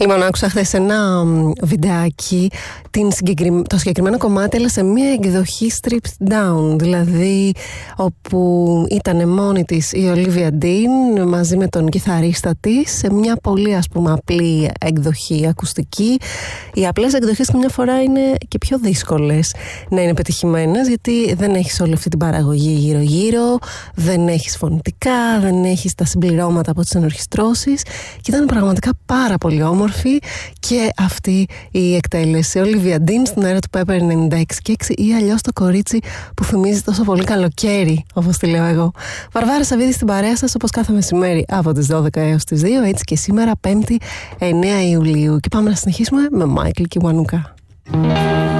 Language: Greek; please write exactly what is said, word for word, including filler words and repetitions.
Λοιπόν, άκουσα χθες ένα βιντεάκι, την συγκεκρι... το συγκεκριμένο κομμάτι, αλλά σε μια εκδοχή stripped down, δηλαδή όπου ήταν μόνη της η Olivia Dean μαζί με τον κιθαρίστα της σε μια πολύ, ας πούμε, απλή εκδοχή ακουστική. Οι απλές εκδοχές καμιά φορά είναι και πιο δύσκολες να είναι πετυχημένες, γιατί δεν έχεις όλη αυτή την παραγωγή γύρω-γύρω, δεν έχεις φωνητικά, δεν έχεις τα συμπληρώματα από τις ενορχιστρώσεις, και ήταν πραγματικά πάρα πολύ όμορφη και αυτή η εκτέλεση. Olivia Dean στην αέρα του Pepper ενενήντα έξι και έξι, ή αλλιώς το κορίτσι που θυμίζει τόσο πολύ καλοκαίρι, όπως τη λέω εγώ. Βαρβάρα Σαββίδη στην παρέα σας, όπως κάθε μεσημέρι από τις δώδεκα έως τις δύο, έτσι και σήμερα Πέμπτη εννέα Ιουλίου. Και πάμε να συνεχίσουμε με Μάικλ Κιουανούκα.